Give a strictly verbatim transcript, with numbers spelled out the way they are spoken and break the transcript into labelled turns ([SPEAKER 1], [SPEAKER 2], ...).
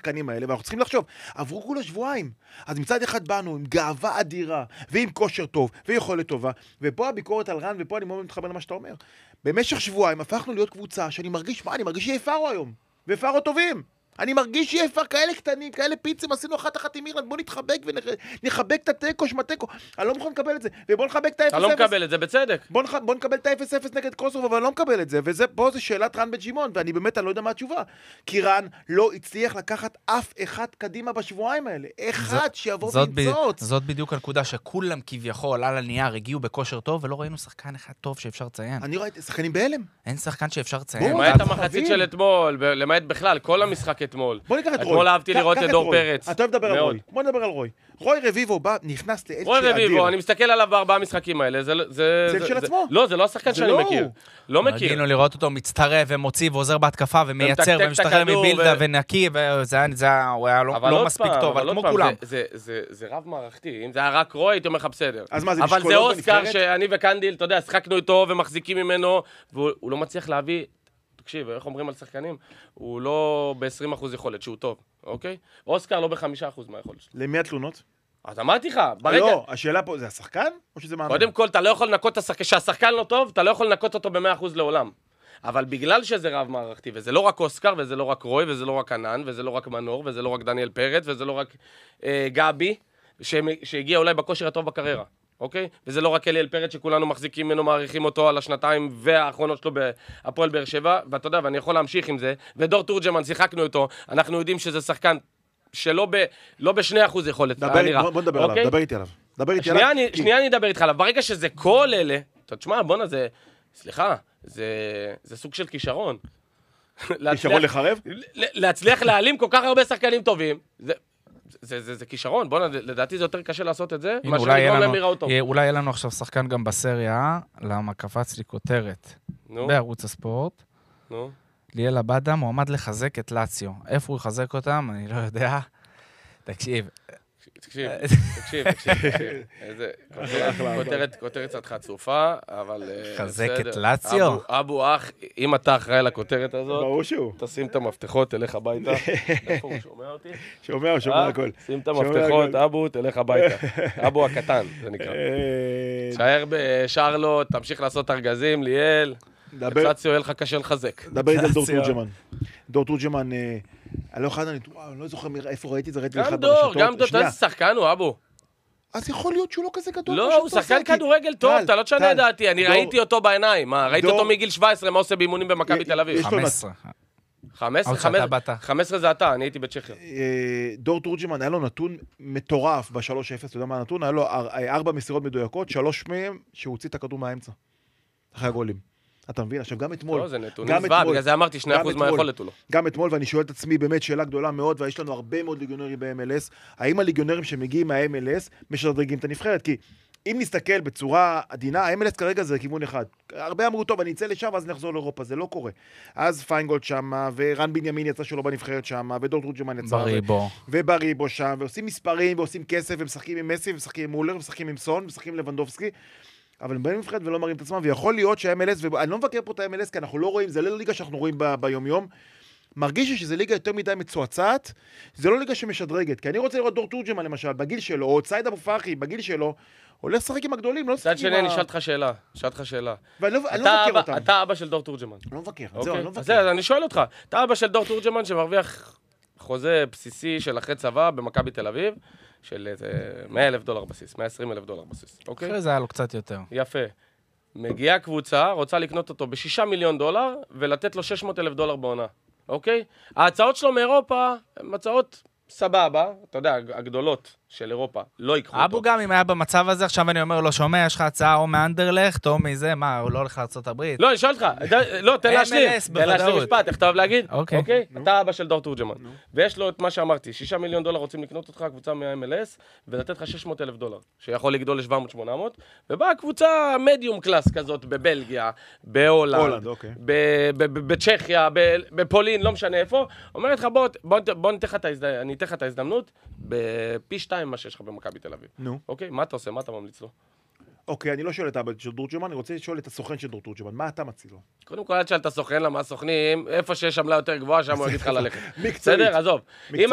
[SPEAKER 1] השחקנים האלה, ואנחנו צריכים לחשוב, עברו כולה שבועיים. אז מצד אחד באנו עם גאווה אדירה, ועם כושר טוב, ויכולת טובה, ופה הביקורת על רן, ופה אני מאוד מתחבר למה שאתה אומר. במשך שבועיים הפכנו להיות קבוצה שאני מרגיש, מה, אני מרגיש שיפרו היום, ויפרו טובים. אני מרגיש שיפר, כאלה קטנים, כאלה פיצים, עשינו אחת אחת עם אירלנד, בוא נתחבק ונחבק את הטקו, שמטקו, אני לא מוכן לקבל את זה, ובוא נחבק את ה-אפס אפס.
[SPEAKER 2] אתה לא מקבל את זה, בצדק.
[SPEAKER 1] בוא, נח... בוא נקבל את ה-אפס אפס נגד קוסובו, אבל אני לא מקבל את זה, ופה זה שאלת רן בג'ימון, ואני באמת, אני לא יודע מה התשובה, כי רן לא הצליח לקחת אף אחד קדימה בשבועיים האלה, אחד שיבוא ויצוץ.
[SPEAKER 3] זאת בדיוק הנקודה שכולם כביכול על הנייר הגיעו בכושר טוב, ולא ראינו שחקן אחד טוב שאפשר לציין.
[SPEAKER 1] אני ראיתי שחקנים בהלם.
[SPEAKER 3] אין שחקן שאפשר לציין.
[SPEAKER 2] למעט המחצית של אתמול, למעט בכלל, כל המשחק אתמול.
[SPEAKER 1] בוא ניקח את רוי.
[SPEAKER 2] אתמול אהבתי לראות את דור פרץ.
[SPEAKER 1] אתה אוהב לדבר על רוי. בוא נדבר על רוי. רוי רביבו בא, נכנס לאיזושהי
[SPEAKER 2] רוי
[SPEAKER 1] אדיר.
[SPEAKER 2] רביבו, אני מסתכל עליו בארבעה המשחקים האלה. זה
[SPEAKER 1] זה של עצמו.
[SPEAKER 2] לא, זה לא השחקן שאני מכיר. לא מכיר.
[SPEAKER 3] רגינו לראות אותו מצטרף ומוציא ועוזר בהתקפה ומייצר ומשתחרר מבילדה ונקי, הוא היה לא מספיק טוב, אבל כמו כולם.
[SPEAKER 2] זה רב מערכתי. אם זה היה רק רוי, הייתי אומר לך בסדר.
[SPEAKER 1] אז מה, זה
[SPEAKER 2] אבל זה אוסקר שאני וקנדיל, אתה יודע, שחקנו איתו ומחזיקים ממנו, והוא לא מצליח להביא. תקשיב, איך אומרים על שחקנים? הוא לא ב-עשרים אחוז יכולת, שהוא טוב, אוקיי? אוסקר לא ב-חמישה אחוז מהיכולת.
[SPEAKER 1] למי התלונות?
[SPEAKER 2] אז אמרתי לך, ברגע...
[SPEAKER 1] לא, השאלה פה, זה השחקן? או שזה מאמן?
[SPEAKER 2] קודם כל, אתה לא יכול לנקות את השחקן, כשהשחקן לא טוב, אתה לא יכול לנקות אותו ב-מאה אחוז לעולם. אבל בגלל שזה רב מערכתי, וזה לא רק אוסקר, וזה לא רק רוי, וזה לא רק ענן, וזה לא רק מנור, וזה לא רק דניאל פרץ, וזה לא רק אה, גבי, שהגיע אולי בכושר הטוב בקריירה. אוקיי? וזה לא רק אליאל פרץ שכולנו מחזיקים ממנו, מעריכים אותו על השנתיים והאחרונות שלו בהפועל באר שבע, ואתה יודע, ואני יכול להמשיך עם זה, ודור תורג'מן, שיחקנו איתו, אנחנו יודעים שזה שחקן שלא ב, לא בשני אחוז יכולת,
[SPEAKER 1] דבר, בוא, בוא נדבר
[SPEAKER 2] אוקיי?
[SPEAKER 1] עליו, דבר איתי עליו. דבר איתי
[SPEAKER 2] שנייה,
[SPEAKER 1] עליו.
[SPEAKER 2] אני, כי... שנייה אני אדבר איתך עליו, ברגע שזה כל אלה, אתה תשמע, בונה, זה, סליחה, זה, זה סוג של כישרון.
[SPEAKER 1] כישרון לחרב?
[SPEAKER 2] להצליח להעלים כל כך הרבה שחקנים טובים, זה... זה, זה, זה כישרון, בוא, לדעתי זה יותר קשה לעשות את זה, מה שנגרום להם יראו טוב.
[SPEAKER 3] אולי יהיה לנו עכשיו שחקן גם בסריה, למה קפץ לי כותרת בערוץ הספורט.
[SPEAKER 2] נו.
[SPEAKER 3] ליאל עבדה מועמד לחזק את לאציו. איפה הוא יחזק אותם? אני לא יודע. תקשיב.
[SPEAKER 2] תקשיב, תקשיב, תקשיב. איזה כותרת, כותרת קצת חצופה, אבל...
[SPEAKER 3] חזק את לאציו?
[SPEAKER 2] אבו אח, אם אתה אחראי לכותרת הזאת,
[SPEAKER 1] ברור שהוא.
[SPEAKER 2] תשים את המפתחות, תלך הביתה. איפה הוא שומע אותי?
[SPEAKER 1] שומע, הוא שומע הכל.
[SPEAKER 2] שים את המפתחות, אבו, תלך הביתה. אבו הקטן, זה נקרא. שער בשרלוט, תמשיך לעשות ארגזים, ליאל. לאציו, יהיה לך קשה לחזק.
[SPEAKER 1] דבר איתי על דור תורג'מן. דור תורג'מן... אני לא אחד, אני לא זוכר איפה ראיתי את זה, ראיתי
[SPEAKER 2] גם דור, גם דור, אתה איזה שחקן הוא, אבו.
[SPEAKER 1] אז יכול להיות שהוא לא כזה גדול.
[SPEAKER 2] לא, הוא שחקן כדורגל טוב, אתה לא תשנה דעתי, אני ראיתי אותו בעיניים, מה, ראיתי אותו מגיל שבע עשרה, מה עושה באימונים במכבי תל אביב?
[SPEAKER 3] חמש עשרה.
[SPEAKER 2] חמש עשרה? חמש עשרה זה אתה, אני הייתי בצ'כיה.
[SPEAKER 1] דור תורג'מן, היה לו נתון מטורף ב-שלוש אפס, אתה יודע מה הנתון? היה לו ארבע מסירות מדויקות, שלוש מהם שהוא הוציא את הכדור מהאמצע. אחרי הגולים. אתה מבין? עכשיו, גם אתמול...
[SPEAKER 2] לא, זה נתונים זוועה, בגלל זה אמרתי, שני אחוז מהיכולת הוא לא.
[SPEAKER 1] גם אתמול, ואני שואל את עצמי, באמת שאלה גדולה מאוד, ויש לנו הרבה מאוד ליגיונרים ב-אם אל אס, האם הליגיונרים שמגיעים מה-אם אל אס משדרגים את הנבחרת? כי אם נסתכל בצורה עדינה, ה-אם אל אס כרגע זה כיוון אחד. הרבה אמרו, טוב, אני אצא לשם, ואז נחזור לאירופה, זה לא קורה. אז פיינגולד שמה, ורן בנימין יצא שלו בנבחרת שמה, ודור תורג'מן יצא.
[SPEAKER 3] בריבו.
[SPEAKER 1] ובריבו שם, ועושים מספרים, ועושים כסף, ומשחקים עם מסי, ומשחקים עם מולר, ומשחקים עם סון, ומשחקים עם לבנדובסקי. אבל הם באים מבחרת ולא מראים את עצמם, ויכול להיות שה-אם אל אס, ואני לא מבקר פה את ה-אם אל אס, כי אנחנו לא רואים, זה לא ליגה שאנחנו רואים ב- ביום-יום, מרגיש לי שזה ליגה יותר מדי מצועצעת, זה לא ליגה שמשדרגת, כי אני רוצה לראות דור תורג'מן למשל, בגיל שלו, או סייד אבו פרחי, בגיל שלו, הולך לשחק עם הגדולים, לא לשחק עם ה...
[SPEAKER 2] צד שני, אני שאלת לך שאלה, שאלת לך שאלה.
[SPEAKER 1] ואני לא מבקר אותם.
[SPEAKER 2] אתה אבא של דור תורג'מן.
[SPEAKER 1] אני לא מבקר, זהו, אני לא מבקר.
[SPEAKER 2] אז אני שואל אותך, אתה אבא של דור תורג'מן שמרוויח חוזה בסיסי של אחרי צבא במכבי תל אביב, של מאה אלף דולר בסיס, מאה ועשרים אלף דולר בסיס, אוקיי?
[SPEAKER 3] אחרי זה היה לו קצת יותר.
[SPEAKER 2] יפה. מגיעה קבוצה, רוצה לקנות אותו בשישה מיליון דולר, ולתת לו שש מאות אלף דולר בעונה, אוקיי? ההצעות שלו מאירופה, הן הצעות סבבה, אתה יודע, הגדולות של אירופה, לא ייקחו אותו.
[SPEAKER 3] אבו גם אם היה במצב הזה, עכשיו אני אומר לו, שומע, יש לך הצעה או מאנדרלכט, או מזה, מה, הוא לא הולך לארצות הברית?
[SPEAKER 2] לא, אני שואל אותך, לא, תן להשלים, תן להשלים משפט, איך אתה אוהב להגיד?
[SPEAKER 3] אוקיי.
[SPEAKER 2] אתה אבא של דור תורג'מן, ויש לו את מה שאמרתי, שישה מיליון דולר רוצים לקנות אותך, קבוצה מה-אם אל אס, ולתת לך שש מאות אלף דולר, שיכול לגדול ל-שבע מאות שמונה מאות, ובאה קבוצה מדיום קלאס כזאת, בבלגיה, בהולנד, בצ'כיה, בפולין, לא משנה איפה, אומרת לך, בוא אני אתן לך את ההזדמנות, בפי שתיים מה שיש לך במכבי תל אביב.
[SPEAKER 1] נו.
[SPEAKER 2] אוקיי? מה אתה עושה? מה אתה ממליץ לו?
[SPEAKER 1] אוקיי, אני לא שואל את האבא של דור תורג'מן, אני רוצה לשאול את הסוכן של דור תורג'מן, מה אתה מציע לו?
[SPEAKER 2] קודם כל, עד שאל את הסוכן, למה הסוכנים, איפה שיש עמלה יותר גבוהה, שם הוא יגיד לך ללכת.
[SPEAKER 1] מקצועית.
[SPEAKER 2] בסדר? עזוב.